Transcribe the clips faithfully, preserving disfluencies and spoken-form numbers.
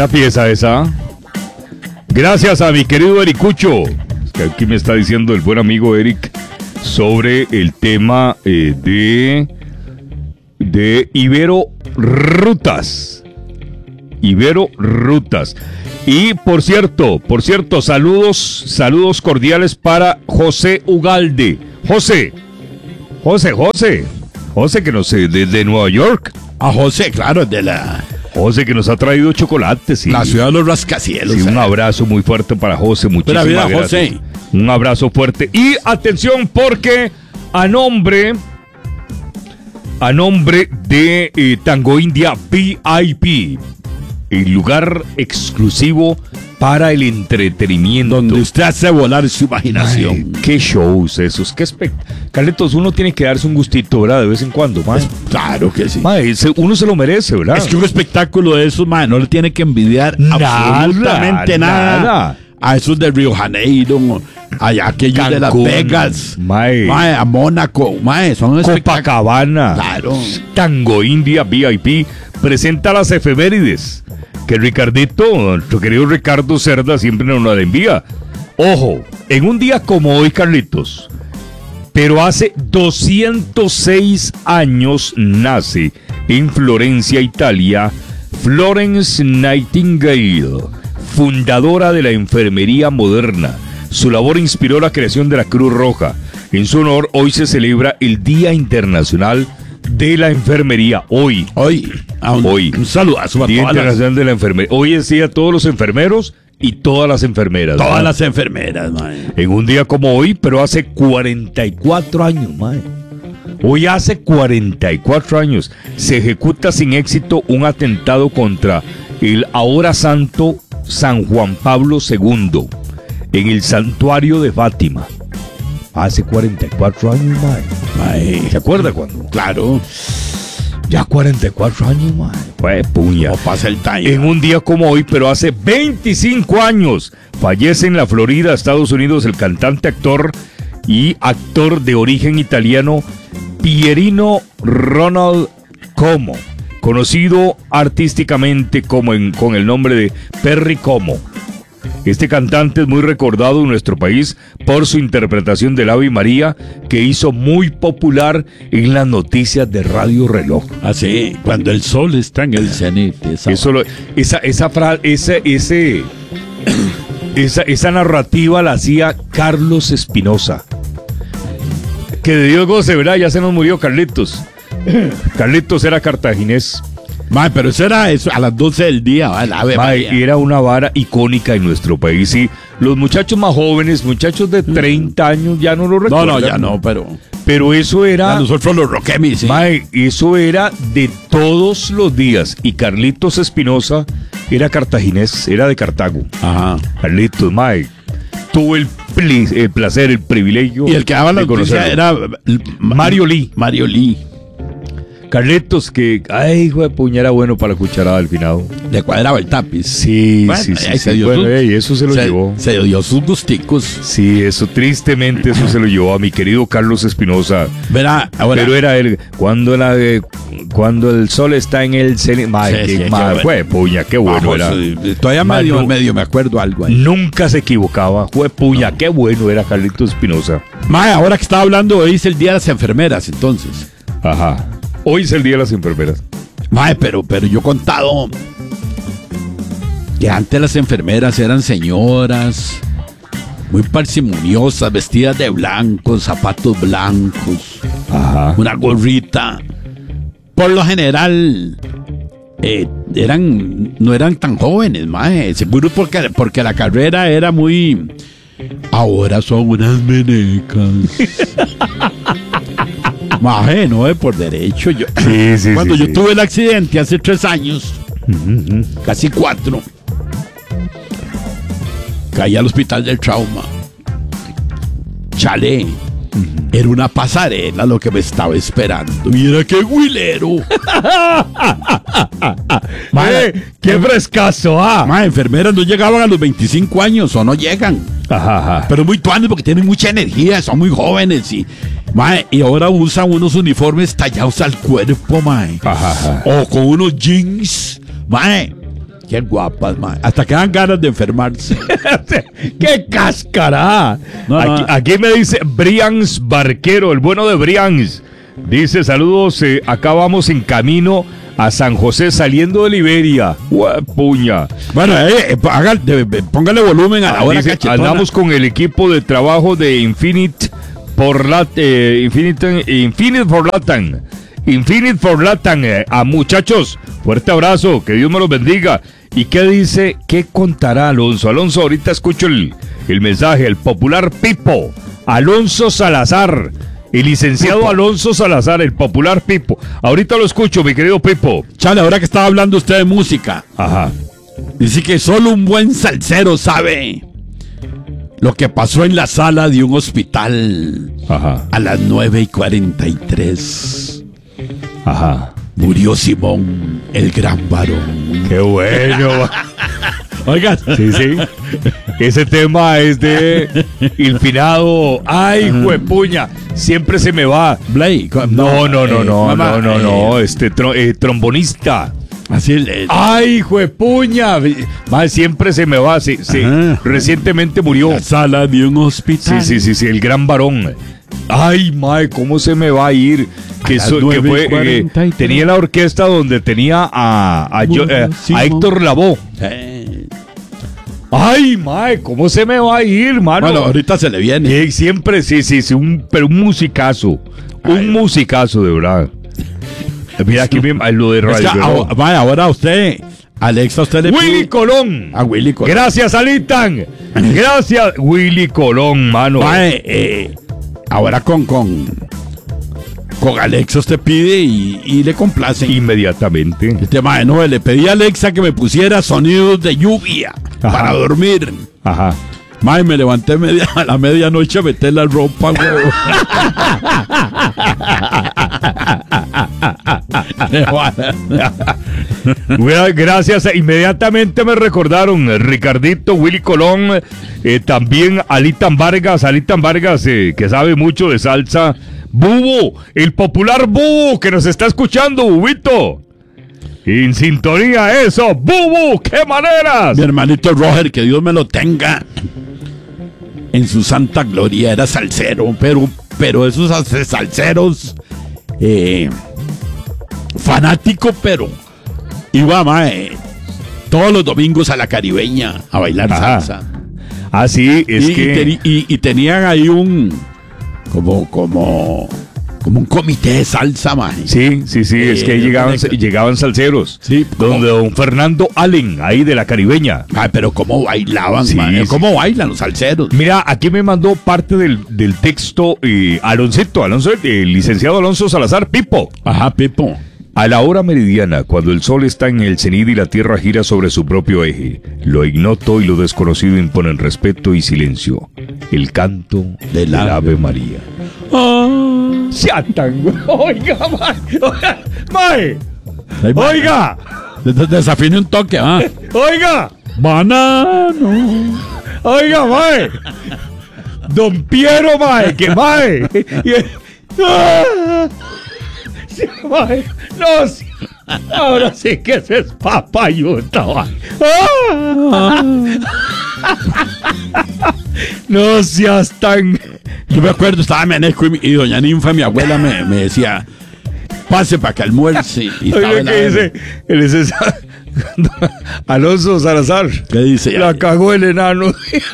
Buena pieza esa. Gracias a mi querido Ericucho, que aquí me está diciendo el buen amigo Eric sobre el tema eh, de de Ibero Rutas. Ibero Rutas. Y por cierto, por cierto, saludos, saludos cordiales para José Ugalde. José, José, José, José que nos desde Nueva York. A José, claro, de la José que nos ha traído chocolates. Sí. La ciudad de los rascacielos. Sí, un abrazo muy fuerte para José. Muchísimas vida, gracias. José. Un abrazo fuerte. Y atención porque a nombre, a nombre de eh, Tango India V I P, el lugar exclusivo para el entretenimiento. Donde usted hace volar su imaginación. Ay, qué shows esos, qué espectáculo. Carlitos, uno tiene que darse un gustito, ¿verdad? De vez en cuando, man. Es, claro que sí. Man, ese, uno se lo merece, ¿verdad? Es que un espectáculo de esos, man, no le tiene que envidiar nada, absolutamente nada, nada a esos de Río Janeiro, allá aquellos Cancún, de Las Vegas, mae. Mae, a Mónaco, mae, son Copacabana. Claro. Tango India V I P presenta las efemérides que Ricardito, nuestro querido Ricardo Cerda, siempre nos la envía. Ojo, en un día como hoy, Carlitos, pero hace doscientos seis años nace en Florencia, Italia, Florence Nightingale, fundadora de la enfermería moderna. Su labor inspiró la creación de la Cruz Roja. En su honor, hoy se celebra el Día Internacional de la Enfermería. Hoy. Hoy. Un, hoy. Un saludazo a Día todas Internacional las... de la Enfermería. Hoy es día a todos los enfermeros y todas las enfermeras. Todas ¿verdad? las enfermeras, mae. En un día como hoy, pero hace cuarenta y cuatro años, mae. Hoy hace cuarenta y cuatro años se ejecuta sin éxito un atentado contra el ahora santo San Juan Pablo segundo en el santuario de Fátima. Hace cuarenta y cuatro años, mae. mae. ¿Se acuerda cuándo? Claro. Ya cuarenta y cuatro años, mae. Fue puña. No pasa el time. En un día como hoy, pero hace veinticinco años, fallece en la Florida, Estados Unidos, el cantante, actor y actor de origen italiano Pierino Ronald Como, conocido artísticamente como en, con el nombre de Perry Como. Este cantante es muy recordado en nuestro país por su interpretación del Ave María, que hizo muy popular en las noticias de Radio Reloj. Así, cuando el sol está en el cenit. Esa, Eso lo, esa, esa, fra, ese, ese, esa, esa narrativa la hacía Carlos Espinosa. Que de Dios goce, ¿verdad? Ya se nos murió Carlitos. Carlitos era cartaginés. Mae, pero eso era eso a las doce del día, ¿vale? Ave Mae, era una vara icónica en nuestro país. Y los muchachos más jóvenes, muchachos de treinta años, ya no lo recuerdan. No, no, ya no, pero... Pero eso era... Ya nosotros los roquemis, sí. Mae, eso era de todos los días. Y Carlitos Espinosa era cartaginés, era de Cartago. Ajá. Carlitos, mae, tuvo el, pli, el placer, el privilegio. Y el que daba la noticia era... Mario Lee. Mario Lee. Carlitos, que, ay, hijo de puña, era bueno para la cucharada al final. Le cuadraba el tapiz. Sí, bueno, sí, sí. Se sí. dio Bueno, sus, ey, eso se lo se, llevó. Se dio sus gusticos. Sí, eso, tristemente, eso se lo llevó a mi querido Carlos Espinosa. Verá, ahora. Pero era él, cuando, la, eh, cuando el sol está en el cenit. Madre, Sí, sí, madre, fue puña, qué bueno Vamos, era. Eh, todavía medio, no, medio me acuerdo algo ahí. Nunca se equivocaba. Fue puña, no. Qué bueno era Carlitos Espinosa. Mae, ahora que estaba hablando, hoy es el día de las enfermeras, entonces. Ajá. Hoy es el día de las enfermeras. Mae, pero, pero yo he contado que antes las enfermeras eran señoras muy parsimoniosas, vestidas de blanco, zapatos blancos, ajá, una gorrita. Por lo general eh, eran no eran tan jóvenes, mae, seguro porque, porque la carrera era muy... Ahora son unas menecas. Maje, no es por derecho. Yo, sí, sí, cuando sí, yo sí. tuve el accidente hace tres años, uh-huh. casi cuatro, caí al hospital del trauma. Chale, uh-huh. era una pasarela lo que me estaba esperando. Mira qué huilero. Mae, qué frescazo, ah. Mae, enfermeras no llegaban a los veinticinco años o no llegan. Ajá, ajá. Pero muy tuanes porque tienen mucha energía, son muy jóvenes y, mae, y ahora usan unos uniformes tallados al cuerpo, mae. Ajá, ajá. O con unos jeans, mae. Qué guapas, mae. Hasta que dan ganas de enfermarse. ¡Qué cáscara! No, aquí, no. aquí me dice Brians Barquero, el bueno de Brians. Dice, saludos, eh, acá vamos en camino a San José saliendo de Liberia. ¡Puña! Bueno, eh, eh, haga- de- de- póngale volumen a la hora Dice, cachetona. andamos con el equipo de trabajo de Infinite por Lat, eh, Infinite, Infinite for Latam. Infinite for Latam. Eh, a muchachos, fuerte abrazo, que Dios me los bendiga. ¿Y qué dice? ¿Qué contará Alonso? Alonso, ahorita escucho el, el mensaje, el popular Pipo, Alonso Salazar. El licenciado Pipo. Alonso Salazar, el popular Pipo. Ahorita lo escucho, mi querido Pipo. Chale, ahora que estaba hablando usted de música, Ajá. dice que solo un buen salsero sabe lo que pasó en la sala de un hospital Ajá. a las nueve y cuarenta y tres. Ajá. Murió Simón, el gran varón. Qué bueno. Oiga, Sí, sí. Ese tema es de el finado. Ay, juepuña. Siempre se me va. Blake. No, no, no, eh, no, mamá, no, no, eh, no. Este tro- eh, trombonista. Así le. Ay, juepuña. Mae, siempre se me va. Sí, sí. Ajá. Recientemente murió. La sala de un Sí, hospital. sí, sí, sí. El gran varón. Ay, mae, ¿cómo se me va a ir? Que, las so- que nueve y fue. eh, cuarenta y tres. tenía la orquesta donde tenía a, a, yo- eh, a Héctor Lavoe. Eh, Ay, mae, ¿cómo se me va a ir, mano? Bueno, ahorita se le viene. Y siempre, sí, sí, sí, un, pero un musicazo. Un Ay. musicazo, de verdad. Mira aquí me- lo de Es Radio que, Reloj. ah, vaya, ahora usted, Alexa, usted le Willy pudo- Colón. A Willy Colón. Gracias, Alitan. Gracias, Willy Colón, mano. Mae, eh, ahora con, con, con Alexa usted pide y, y le complacen. Inmediatamente. Este mae, no, le pedí a Alexa que me pusiera sonidos de lluvia Ajá. para dormir. Ajá. Mae, me levanté media, a la medianoche a meter la ropa, huevo. Bueno, gracias. Inmediatamente me recordaron eh, Ricardito, Willy Colón, eh, también Alitan Vargas, Alitan Vargas, eh, que sabe mucho de salsa. Bubo, el popular Bubo que nos está escuchando, Bubito. En sintonía, eso, Bubu, qué maneras. Mi hermanito Roger, que Dios me lo tenga en su santa gloria, era salsero, pero, pero esos sal- salseros, eh, fanático, pero iba, mae, todos los domingos a la Caribeña a bailar Ajá. salsa. Ah, sí, es y, y que... teni- y- y tenían ahí un, como, como, como un comité de salsa, mae. Sí, sí, sí, es que ahí Eh, llegaban, conecta. llegaban salseros. Sí, donde don Fernando Allen, ahí de la Caribeña. Ay, pero cómo bailaban, Sí, mae, sí. cómo bailan los salseros. Mira, aquí me mandó parte del, del texto eh, Aloncito, Alonso, el licenciado Alonso Salazar, Pipo. Ajá, Pipo. A la hora meridiana, cuando el sol está en el cenit y la tierra gira sobre su propio eje, lo ignoto y lo desconocido imponen respeto y silencio. El canto Del del Ave Ave María. Ah. ¡Chatan! ¡Oiga, mae! ¡Mae! Ahí va. ¡Oiga! Des- Desafine un toque, ah. ¡Oiga! Banano. ¡Oiga, mae! ¡Don Piero, mae! ¡Que mae! Y- ¡Ah! Sí, mae. ¡No! sí. Ahora sí que se es papayuta, mae. ¡Ah! No seas tan... Yo me acuerdo, estaba Meneco y, mi- y doña Ninfa, mi abuela, me, me decía, pase para que almuerce. Y estaba Oiga, en la- ¿qué dice? El licenciado Alonso Salazar. ¿Qué dice? La cagó el enano.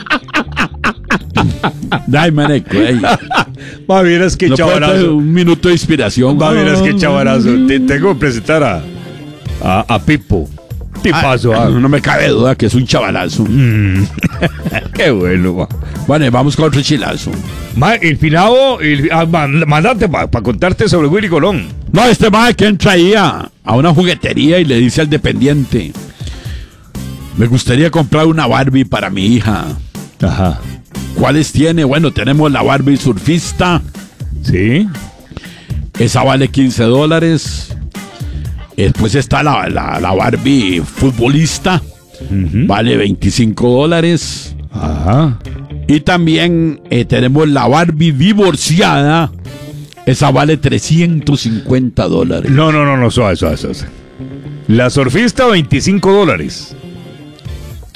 Dai, Meneco, ey. Va, vieras que No puede tener chavarazo. un minuto de inspiración. Va, vieras que chavarazo. Te tengo que presentar a, a, a Pipo. Tipazo, Ah, ah. no me cabe duda que es un chavalazo. Qué bueno, va. Bueno, vamos con otro chilazo. Ma, el finado, el, ah, man- mandate para contarte sobre Willy Colón. No, este mae que entra ahí a, a una juguetería y le dice al dependiente, me gustaría comprar una Barbie para mi hija. Ajá. ¿Cuáles tiene? Bueno, tenemos la Barbie surfista. ¿Sí? Esa vale quince dólares. Después está la, la, la Barbie futbolista. Ujú. Vale veinticinco dólares. Ajá. Y también eh, tenemos la Barbie divorciada. Esa vale trescientos cincuenta dólares. No, no, no, no, suave, suave, suave. La surfista, veinticinco dólares.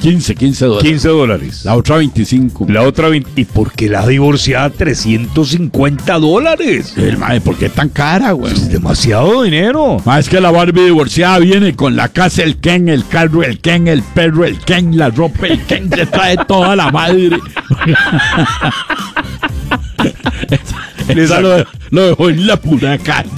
quince, quince dólares. quince dólares. La otra veinticinco. La otra veinte. ¿Y por qué la divorciada trescientos cincuenta dólares? El mae, ¿por qué tan cara, güey? Es demasiado dinero. Mae, es que la Barbie divorciada viene con la casa, el Ken, el carro, el Ken, el perro, el Ken, la ropa, el Ken, se trae toda la madre. Esa lo, lo dejó en la pura calle.